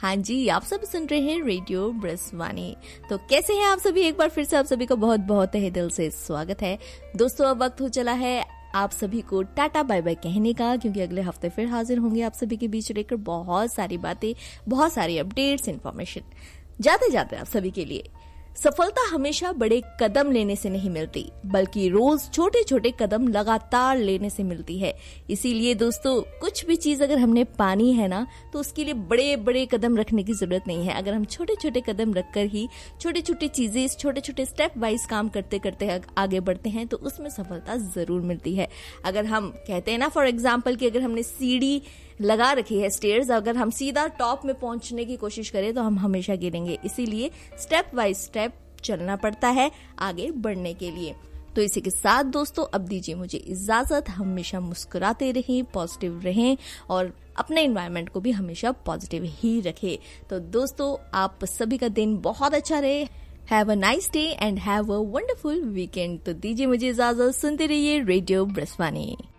हाँ जी, आप सब सुन रहे हैं रेडियो ब्रसवानी। तो कैसे हैं आप सभी? एक बार फिर से आप सभी का बहुत बहुत तहे दिल से स्वागत है। दोस्तों, अब वक्त हो चला है आप सभी को टाटा बाय बाय कहने का, क्योंकि अगले हफ्ते फिर हाजिर होंगे आप सभी के बीच लेकर बहुत सारी बातें, बहुत सारी अपडेट्स, इन्फॉर्मेशन। जाते जाते आप सभी के लिए, सफलता हमेशा बड़े कदम लेने से नहीं मिलती, बल्कि रोज छोटे छोटे कदम लगातार लेने से मिलती है। इसीलिए दोस्तों, कुछ भी चीज अगर हमने पानी है ना, तो उसके लिए बड़े बड़े कदम रखने की जरूरत नहीं है। अगर हम छोटे छोटे कदम रखकर ही छोटी छोटी चीजें, छोटे छोटे स्टेप वाइज काम करते करते आगे बढ़ते हैं, तो उसमें सफलता जरूर मिलती है। अगर हम कहते हैं ना, फॉर एग्जाम्पल, कि अगर हमने सीढ़ी लगा रखी है, स्टेयर्स, अगर हम सीधा टॉप में पहुंचने की कोशिश करें तो हम हमेशा गिरेंगे। इसीलिए स्टेप बाय स्टेप चलना पड़ता है आगे बढ़ने के लिए। तो इसी के साथ दोस्तों, अब दीजिए मुझे इजाजत। हमेशा मुस्कुराते रहें, पॉजिटिव रहें और अपने एनवायरनमेंट को भी हमेशा पॉजिटिव ही रखें। तो दोस्तों, आप सभी का दिन बहुत अच्छा रहे। Have a nice day and have a wonderful weekend. तो दीजिए मुझे इजाजत, सुनते रहिए रेडियो ब्रसवानी।